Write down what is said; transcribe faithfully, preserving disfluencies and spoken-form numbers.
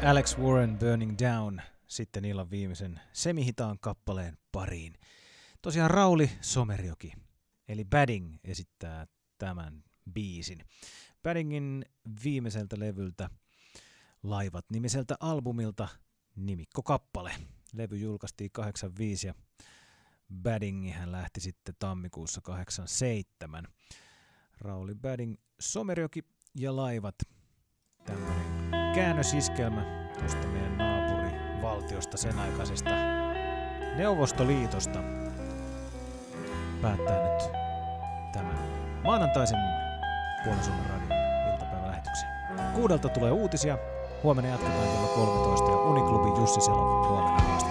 Alex Warren Burning Down sitten illan viimeisen semihitaan kappaleen pariin. Tosiaan Rauli Somerjoki, eli Badding, esittää tämän biisin. Baddingin viimeiseltä levyltä Laivat-nimiseltä albumilta nimikkokappale. Levy julkaistiin kahdeksankymmentäviisi ja Baddingihän lähti sitten tammikuussa kahdeksankymmentäseitsemän. Rauli Badding, Somerjoki ja Laivat. Tämmöinen käännösiskelmä tuosta meidän naapurivaltiosta, sen aikaisesta Neuvostoliitosta. Päättää nyt tämän maanantaisen Puolen Suomen radion iltapäivälähetyksen. Kuudelta tulee uutisia. Huomenna jatketaan kello kolmetoista ja Uniklubi Jussi Selo huomenna haastattelee.